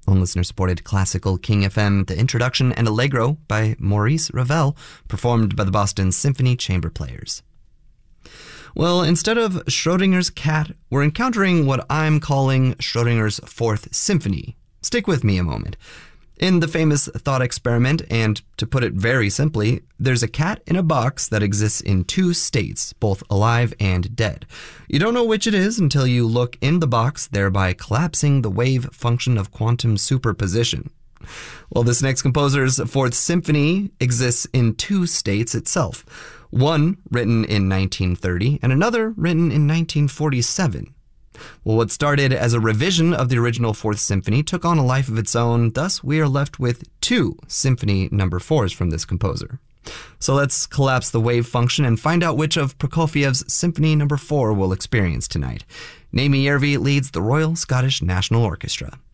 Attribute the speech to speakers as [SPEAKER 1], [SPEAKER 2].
[SPEAKER 1] On listener-supported classical King FM, the introduction and Allegro by Maurice Ravel, performed by the Boston Symphony Chamber Players. Well, instead of Schrodinger's cat, we're encountering what I'm calling Schrodinger's Fourth Symphony. Stick with me a moment. In the famous thought experiment, and to put it very simply, there's a cat in a box that exists in two states, both alive and dead. You don't know which it is until you look in the box, thereby collapsing the wave function of quantum superposition. Well, this next composer's Fourth Symphony exists in two states itself. One written in 1930 and another written in 1947. Well, what started as a revision of the original Fourth Symphony took on a life of its own, thus we are left with two Symphony No. 4s from this composer. So let's collapse the wave function and find out which of Prokofiev's Symphony No. 4 we'll experience tonight. Naimi Järvi leads the Royal Scottish National Orchestra.